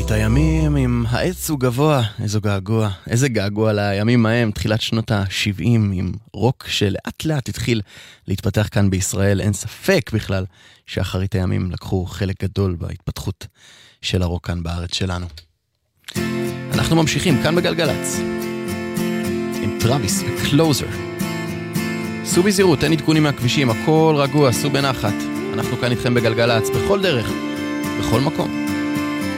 אחרית הימים עם העץ הוא גבוה, איזה געגוע לימים ההם, תחילת שנות ה-70 עם רוק שלאט לאט התחיל להתפתח כאן בישראל. אין ספק בכלל שאחרית הימים לקחו חלק גדול בהתפתחות של הרוק כאן בארץ שלנו. אנחנו ממשיכים כאן בגלגלץ עם טרוויס וקלוזר. סעו בזהירות, אין עדכונים מהכבישים, הכל רגוע, סעו בנחת. אנחנו כאן איתכם בגלגלץ, בכל דרך, בכל מקום.